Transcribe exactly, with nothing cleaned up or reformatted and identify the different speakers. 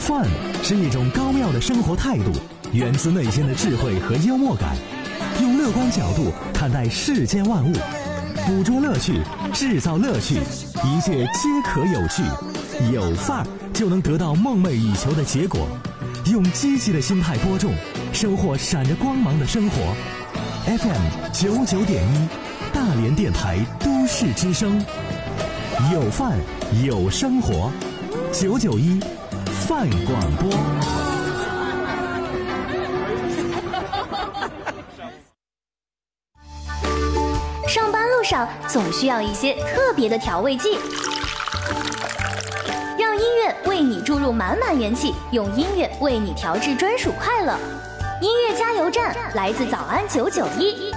Speaker 1: 饭是一种高妙的生活态度，源自内心的智慧和幽默感，用乐观角度看待世间万物，捕捉乐趣，制造乐趣，一切皆可有趣。有范儿就能得到梦寐以求的结果。用积极的心态播种，收获闪着光芒的生活。F M 九九点一，大连电台都市之声，有范有生活，九九一饭广播。
Speaker 2: 上班路上总需要一些特别的调味剂，让音乐为你注入满满元气，用音乐为你调制专属快乐。音乐加油站来自早安九九一，